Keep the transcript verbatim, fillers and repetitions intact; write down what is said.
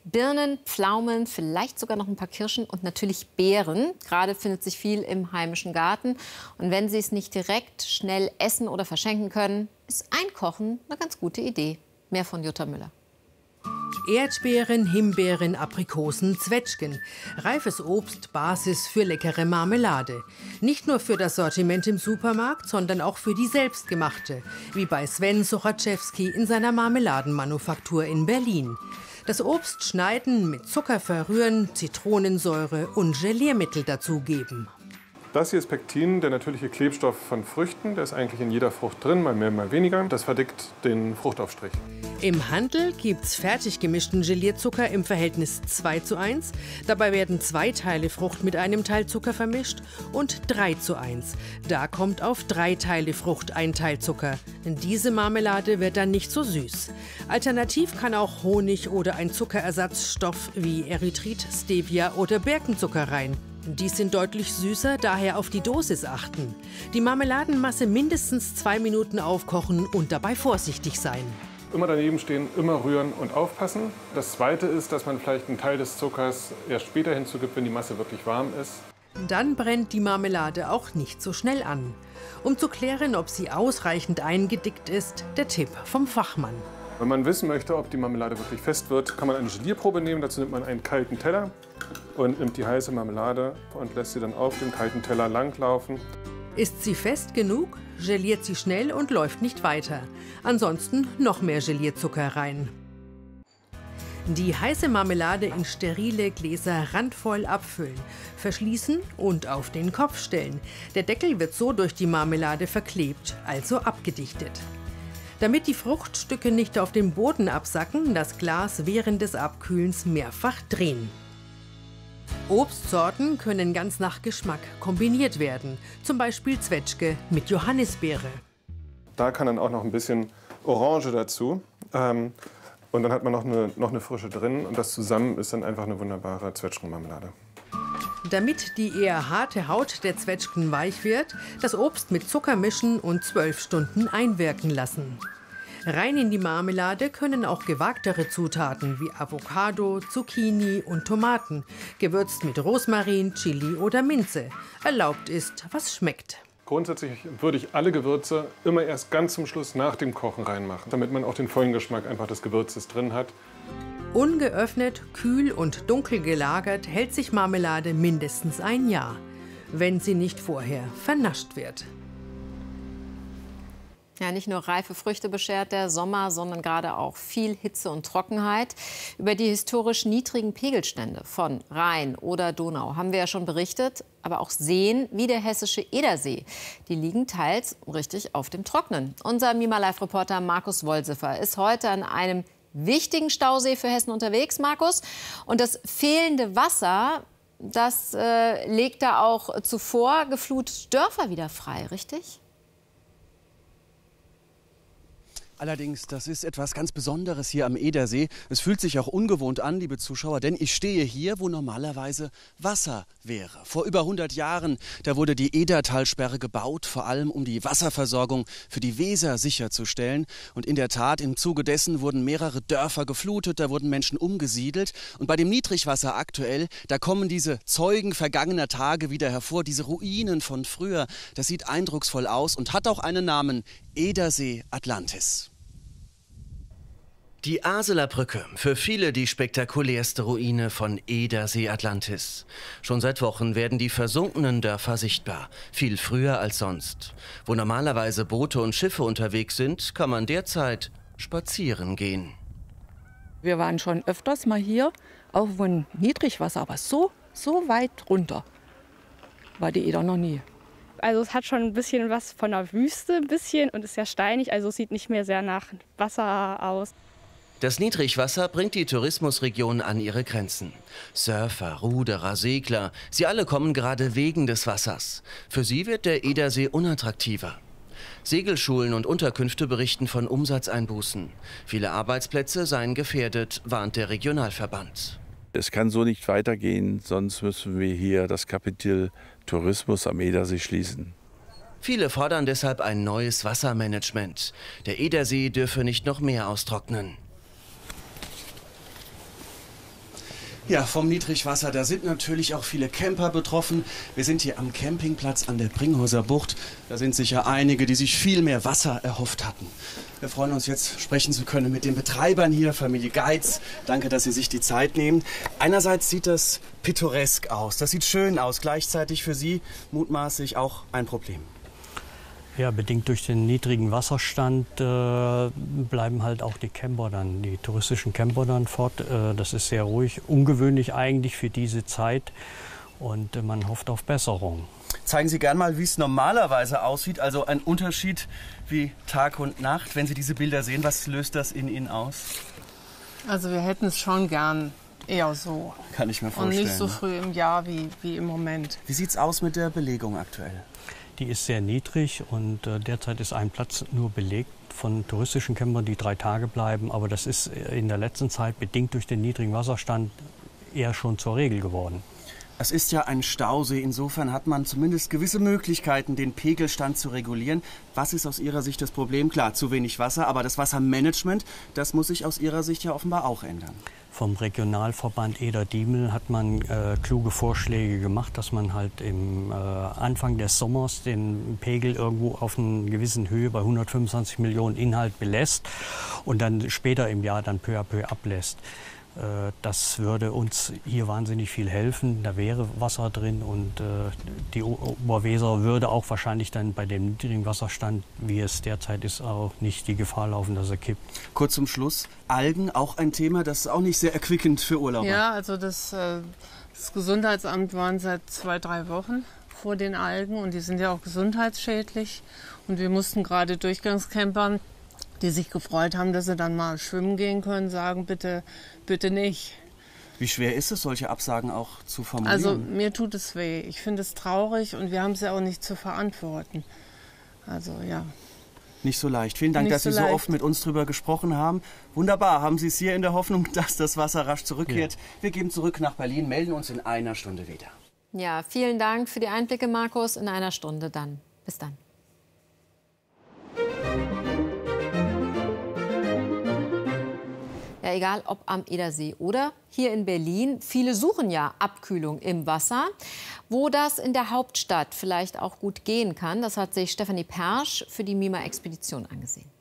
Birnen, Pflaumen, vielleicht sogar noch ein paar Kirschen und natürlich Beeren. Gerade findet sich viel im heimischen Garten. Und wenn Sie es nicht direkt schnell essen oder verschenken können, ist Einkochen eine ganz gute Idee. Mehr von Jutta Müller. Erdbeeren, Himbeeren, Aprikosen, Zwetschgen. Reifes Obst, Basis für leckere Marmelade. Nicht nur für das Sortiment im Supermarkt, sondern auch für die selbstgemachte. Wie bei Sven Sochaczewski in seiner Marmeladenmanufaktur in Berlin. Das Obst schneiden, mit Zucker verrühren, Zitronensäure und Geliermittel dazugeben. Das hier ist Pektin, der natürliche Klebstoff von Früchten. Der ist eigentlich in jeder Frucht drin, mal mehr, mal weniger. Das verdickt den Fruchtaufstrich. Im Handel gibt's fertig gemischten Gelierzucker im Verhältnis zwei zu eins. Dabei werden zwei Teile Frucht mit einem Teil Zucker vermischt und drei zu eins. Da kommt auf drei Teile Frucht ein Teil Zucker. Diese Marmelade wird dann nicht so süß. Alternativ kann auch Honig oder ein Zuckerersatzstoff wie Erythrit, Stevia oder Birkenzucker rein. Die sind deutlich süßer, daher auf die Dosis achten. Die Marmeladenmasse mindestens zwei Minuten aufkochen und dabei vorsichtig sein. Immer daneben stehen, immer rühren und aufpassen. Das Zweite ist, dass man vielleicht einen Teil des Zuckers erst später hinzugibt, wenn die Masse wirklich warm ist. Dann brennt die Marmelade auch nicht so schnell an. Um zu klären, ob sie ausreichend eingedickt ist, der Tipp vom Fachmann. Wenn man wissen möchte, ob die Marmelade wirklich fest wird, kann man eine Gelierprobe nehmen. Dazu nimmt man einen kalten Teller und nimmt die heiße Marmelade und lässt sie dann auf dem kalten Teller langlaufen. Ist sie fest genug, geliert sie schnell und läuft nicht weiter. Ansonsten noch mehr Gelierzucker rein. Die heiße Marmelade in sterile Gläser randvoll abfüllen, verschließen und auf den Kopf stellen. Der Deckel wird so durch die Marmelade verklebt, also abgedichtet. Damit die Fruchtstücke nicht auf den Boden absacken, das Glas während des Abkühlens mehrfach drehen. Obstsorten können ganz nach Geschmack kombiniert werden, zum Beispiel Zwetschge mit Johannisbeere. Da kann dann auch noch ein bisschen Orange dazu. Ähm, und dann hat man noch eine, noch eine Frische drin. Und das zusammen ist dann einfach eine wunderbare Zwetschgenmarmelade. Damit die eher harte Haut der Zwetschgen weich wird, das Obst mit Zucker mischen und zwölf Stunden einwirken lassen. Rein in die Marmelade können auch gewagtere Zutaten wie Avocado, Zucchini und Tomaten, gewürzt mit Rosmarin, Chili oder Minze. Erlaubt ist, was schmeckt. Grundsätzlich würde ich alle Gewürze immer erst ganz zum Schluss nach dem Kochen reinmachen, damit man auch den vollen Geschmack einfach des Gewürzes drin hat. Ungeöffnet, kühl und dunkel gelagert hält sich Marmelade mindestens ein Jahr, wenn sie nicht vorher vernascht wird. Ja, nicht nur reife Früchte beschert der Sommer, sondern gerade auch viel Hitze und Trockenheit. Über die historisch niedrigen Pegelstände von Rhein oder Donau haben wir ja schon berichtet. Aber auch Seen wie der hessische Edersee, die liegen teils richtig auf dem Trocknen. Unser Mima-Live-Reporter Markus Wolsiffer ist heute an einem wichtigen Stausee für Hessen unterwegs, Markus. Und das fehlende Wasser, das äh, legt da auch zuvor geflutete Dörfer wieder frei, richtig? Allerdings, das ist etwas ganz Besonderes hier am Edersee. Es fühlt sich auch ungewohnt an, liebe Zuschauer, denn ich stehe hier, wo normalerweise Wasser wäre. Vor über hundert Jahren, da wurde die Edertalsperre gebaut, vor allem um die Wasserversorgung für die Weser sicherzustellen. Und in der Tat, im Zuge dessen wurden mehrere Dörfer geflutet, da wurden Menschen umgesiedelt. Und bei dem Niedrigwasser aktuell, da kommen diese Zeugen vergangener Tage wieder hervor, diese Ruinen von früher. Das sieht eindrucksvoll aus und hat auch einen Namen: Edersee Atlantis. Die Aseler Brücke, für viele die spektakulärste Ruine von Edersee Atlantis. Schon seit Wochen werden die versunkenen Dörfer sichtbar, viel früher als sonst. Wo normalerweise Boote und Schiffe unterwegs sind, kann man derzeit spazieren gehen. Wir waren schon öfters mal hier, auch von Niedrigwasser, aber so, so weit runter war die Eder noch nie. Also es hat schon ein bisschen was von der Wüste, ein bisschen, und ist sehr steinig, also es sieht nicht mehr sehr nach Wasser aus. Das Niedrigwasser bringt die Tourismusregion an ihre Grenzen. Surfer, Ruderer, Segler, sie alle kommen gerade wegen des Wassers. Für sie wird der Edersee unattraktiver. Segelschulen und Unterkünfte berichten von Umsatzeinbußen. Viele Arbeitsplätze seien gefährdet, warnt der Regionalverband. Es kann so nicht weitergehen, sonst müssen wir hier das Kapitel Tourismus am Edersee schließen. Viele fordern deshalb ein neues Wassermanagement. Der Edersee dürfe nicht noch mehr austrocknen. Ja, vom Niedrigwasser, da sind natürlich auch viele Camper betroffen. Wir sind hier am Campingplatz an der Bringhäuser Bucht. Da sind sicher einige, die sich viel mehr Wasser erhofft hatten. Wir freuen uns jetzt, sprechen zu können mit den Betreibern hier, Familie Geitz. Danke, dass Sie sich die Zeit nehmen. Einerseits sieht das pittoresk aus, das sieht schön aus. Gleichzeitig für Sie mutmaßlich auch ein Problem. Ja, bedingt durch den niedrigen Wasserstand äh, bleiben halt auch die Camper dann, die touristischen Camper dann fort. Äh, das ist sehr ruhig, ungewöhnlich eigentlich für diese Zeit und äh, man hofft auf Besserung. Zeigen Sie gern mal, wie es normalerweise aussieht, also ein Unterschied wie Tag und Nacht. Wenn Sie diese Bilder sehen, was löst das in Ihnen aus? Also wir hätten es schon gern eher so. Kann ich mir vorstellen. Und nicht so früh im Jahr wie, wie im Moment. Wie sieht es aus mit der Belegung aktuell? Die ist sehr niedrig und äh, derzeit ist ein Platz nur belegt von touristischen Campern, die drei Tage bleiben. Aber das ist in der letzten Zeit bedingt durch den niedrigen Wasserstand eher schon zur Regel geworden. Es ist ja ein Stausee, insofern hat man zumindest gewisse Möglichkeiten, den Pegelstand zu regulieren. Was ist aus Ihrer Sicht das Problem? Klar, zu wenig Wasser, aber das Wassermanagement, das muss sich aus Ihrer Sicht ja offenbar auch ändern. Vom Regionalverband Eder-Diemel hat man äh, kluge Vorschläge gemacht, dass man halt im äh, Anfang des Sommers den Pegel irgendwo auf einer gewissen Höhe bei hundertfünfundzwanzig Millionen Inhalt belässt und dann später im Jahr dann peu à peu ablässt. Das würde uns hier wahnsinnig viel helfen. Da wäre Wasser drin und äh, die Oberweser würde auch wahrscheinlich dann bei dem niedrigen Wasserstand, wie es derzeit ist, auch nicht die Gefahr laufen, dass er kippt. Kurz zum Schluss, Algen, auch ein Thema, das ist auch nicht sehr erquickend für Urlauber. Ja, also das, äh, das Gesundheitsamt waren seit zwei, drei Wochen vor den Algen und die sind ja auch gesundheitsschädlich. Und wir mussten gerade Durchgangscampern, die sich gefreut haben, dass sie dann mal schwimmen gehen können, sagen, bitte, bitte nicht. Wie schwer ist es, solche Absagen auch zu formulieren? Also mir tut es weh. Ich finde es traurig und wir haben es ja auch nicht zu verantworten. Also ja. Nicht so leicht. Vielen Dank, Nicht dass so Sie so leicht. oft mit uns drüber gesprochen haben. Wunderbar. Haben Sie es hier in der Hoffnung, dass das Wasser rasch zurückkehrt? Ja. Wir gehen zurück nach Berlin, melden uns in einer Stunde wieder. Ja, vielen Dank für die Einblicke, Markus. In einer Stunde dann. Bis dann. Ja, egal ob am Edersee oder hier in Berlin. Viele suchen ja Abkühlung im Wasser. Wo das in der Hauptstadt vielleicht auch gut gehen kann, das hat sich Stefanie Persch für die Mima-Expedition angesehen.